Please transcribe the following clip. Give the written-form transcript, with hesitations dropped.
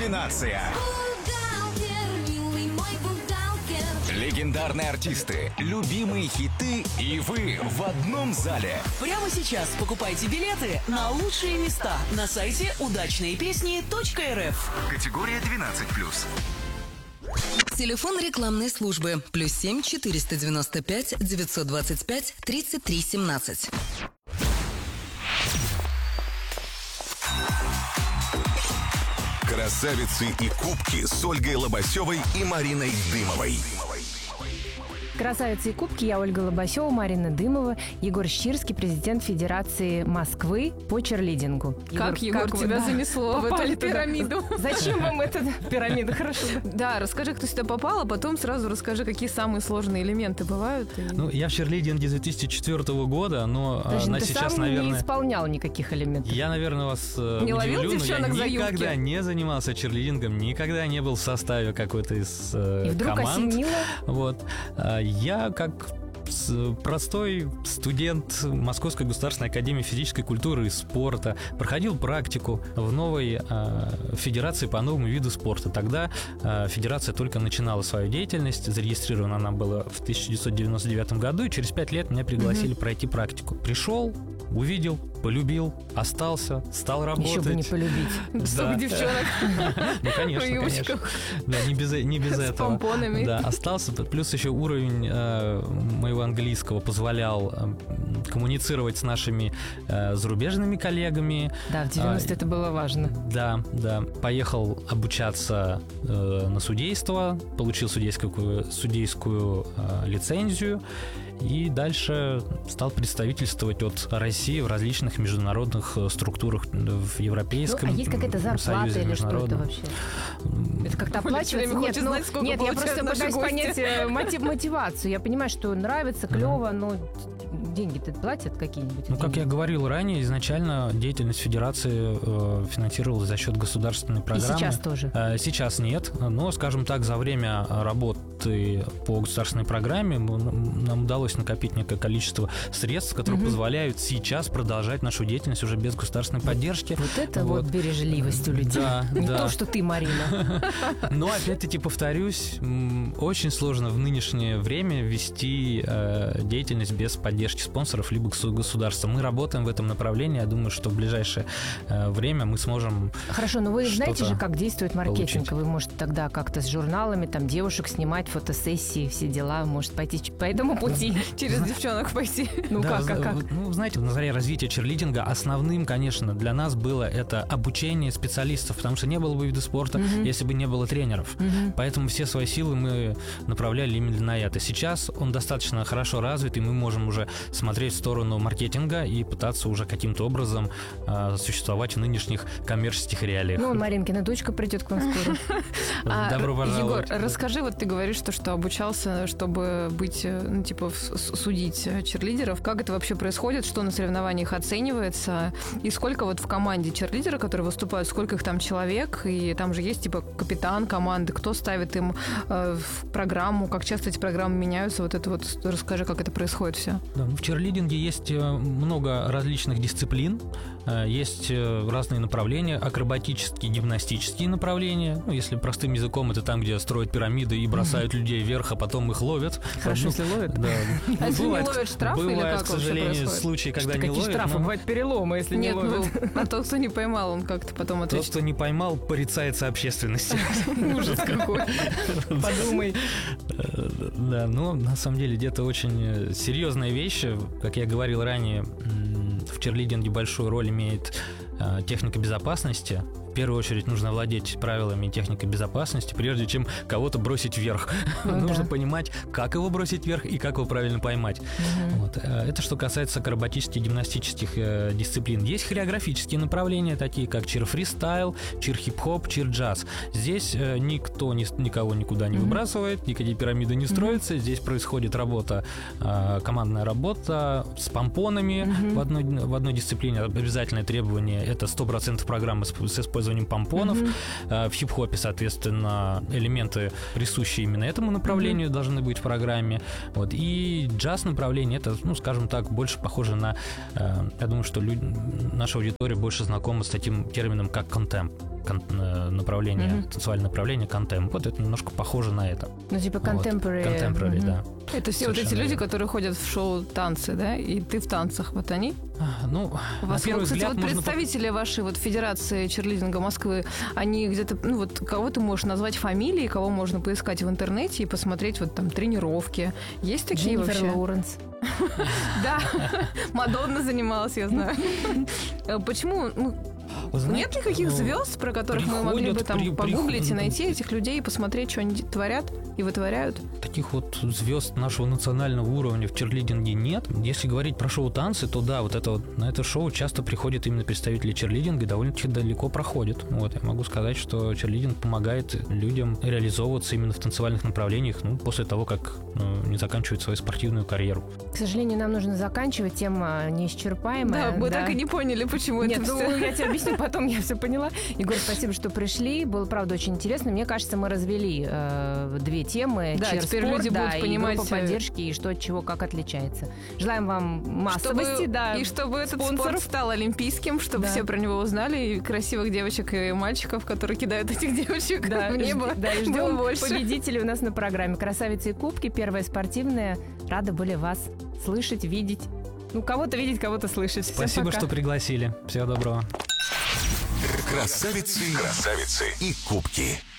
комбинация. Легендарные артисты, любимые хиты и вы в одном зале. Прямо сейчас покупайте билеты на лучшие места на сайте удачные-песни.рф. Категория 12+. Телефон рекламной службы +7 495 925 33 17. Красавицы и кубки с Ольгой Лобасевой и Мариной Дымовой. Красавицы и кубки. Я Ольга Лобасева, Марина Дымова, Егор Щирский, президент Федерации Москвы по черлидингу. Егор, тебя занесло в эту пирамиду? Зачем вам эта пирамида? Хорошо. Да, расскажи, кто сюда попал, а потом сразу расскажи, какие самые сложные элементы бывают. Ну, я в черлидинге с 2004 года, но на ты сейчас, сам наверное... не исполнял никаких элементов. Я, наверное, вас не ловил девчонок за юбки? Я никогда не занимался черлидингом, никогда не был в составе какой-то из команд. И вдруг осенило? Вот. Я как простой студент Московской государственной академии физической культуры и спорта проходил практику в новой федерации по новому виду спорта. Тогда федерация только начинала свою деятельность, зарегистрирована она была в 1999 году, и через 5 лет меня пригласили пройти практику. Пришел, увидел, полюбил, остался, стал работать. Еще бы не полюбить. Столько девчонок. Ну, конечно. Да, не без этого. С помпонами. Да, остался. Плюс еще уровень моего английского позволял коммуницировать с нашими зарубежными коллегами. Да, в 90-е это было важно. Да. Поехал обучаться на судейство, получил судейскую лицензию. И дальше стал представительствовать от России в различных международных структурах в Европейском Союзе. А есть какая-то зарплата или что-то вообще? Это как-то оплачивается? Нет, я просто пытаюсь понять мотивацию. Я понимаю, что нравится, клево, но деньги-то платят какие-нибудь? Ну, как я говорил ранее, изначально деятельность Федерации финансировалась за счет государственной программы. И сейчас тоже? Сейчас нет, но, скажем так, за время работы по государственной программе нам удалось накопить некое количество средств, которые позволяют сейчас продолжать нашу деятельность уже без государственной поддержки. Вот это вот бережливость у людей. Не то, что ты, Марина. Но, опять-таки, повторюсь, очень сложно в нынешнее время вести деятельность без поддержки спонсоров либо государства. Мы работаем в этом направлении. Я думаю, что в ближайшее время мы сможем... Хорошо, но вы знаете же, как действует маркетинг. Получить. Вы можете тогда как-то с журналами, там, девушек снимать, фотосессии, все дела. Может пойти по этому пути. Через девчонок пойти. Ну как? Ну, знаете, на заре развития черлидинга основным, конечно, для нас было это обучение специалистов, потому что не было бы вида спорта, если бы не было тренеров. Поэтому все свои силы мы направляли именно на это. Сейчас он достаточно хорошо развит, и мы можем уже смотреть в сторону маркетинга и пытаться уже каким-то образом существовать в нынешних коммерческих реалиях. Ну, Маринкина дочка придет к вам скоро. Добро пожаловать. Егор, расскажи, вот ты говоришь, что обучался, чтобы быть, судить черлидеров. Как это вообще происходит? Что на соревнованиях оценивается? И сколько вот в команде черлидеров, которые выступают, сколько их там человек? И там же есть капитан команды. Кто ставит им в программу? Как часто эти программы меняются? Вот это вот расскажи, как это происходит все. Да, в черлидинге есть много различных дисциплин. Есть разные направления. Акробатические, гимнастические направления. Ну, если простым языком, это там, где строят пирамиды и бросают людей вверх, а потом их ловят. Хорошо, если ловят. Да. А если не ловят штрафы или как к сожалению, случаи, когда не ловят. Какие штрафы? Бывают переломы, если не ловят. А тот, кто не поймал, он как-то потом отвечает. Тот, кто не поймал, порицается общественности. Ужас какой. Подумай. Да, но на самом деле где-то очень серьезная вещь. Как я говорил ранее, в черлидинге большую роль имеет техника безопасности. В первую очередь нужно владеть правилами техники безопасности, прежде чем кого-то бросить вверх. Нужно понимать, как его бросить вверх и как его правильно поймать. Вот. Это что касается акробатических и гимнастических дисциплин. Есть хореографические направления, такие как чир-фристайл, чир-хип-хоп, чир-джаз. Здесь никто никого никуда не выбрасывает, никакие пирамиды не строятся. Здесь происходит работа, командная работа с помпонами в одной дисциплине. Обязательное требование — это 100% программы с использованием использованием помпонов. В хип-хопе, соответственно, элементы, присущие именно этому направлению, должны быть в программе. Вот. И джаз-направление, это, ну, скажем так, больше похоже на... Я думаю, что наша аудитория больше знакома с таким термином, как контемп. Направление, танцевальное направление, контемп. Вот это немножко похоже на это. Ну, типа contemporary. Contemporary, да. Это все вот эти люди, которые ходят в шоу танцы, да? И ты в танцах, вот они? Ну, у вас, на первый кстати, взгляд, вот представители вашей вот Федерации черлидинга Москвы, они где-то, ну вот кого ты можешь назвать фамилией, кого можно поискать в интернете и посмотреть вот там тренировки. Есть такие вообще? Дженнифер Лоуренс. Да, Мадонна занималась, я знаю. Почему? Нет никаких звезд, про которых мы могли бы там погуглить и найти этих людей и посмотреть, что они творят и вытворяют? Таких вот звезд нашего национального уровня в черлидинге нет. Если говорить про шоу-танцы, то да, вот это вот, на это шоу часто приходят именно представители черлидинга и довольно-таки далеко проходят. Вот, я могу сказать, что черлидинг помогает людям реализовываться именно в танцевальных направлениях, после того, как не заканчивают свою спортивную карьеру. К сожалению, нам нужно заканчивать, тема неисчерпаемая. Да, мы так и не поняли, почему это все. Нет, я тебе объясню, потом я все поняла. Егор, спасибо, что пришли. Было, правда, очень интересно. Мне кажется, мы развели две темы. Да, теперь люди будут понимать, и группа поддержки, и что от чего, как отличается. Желаем вам массовости, и чтобы этот спорт стал олимпийским, чтобы все про него узнали, и красивых девочек и мальчиков, которые кидают этих девочек в небо. Да, и ждем победителей у нас на программе. «Красавицы и кубки», первая спортивная. Рады были вас слышать, видеть. Кого-то видеть, кого-то слышать. Спасибо, что пригласили. Всего доброго. Красавицы и кубки.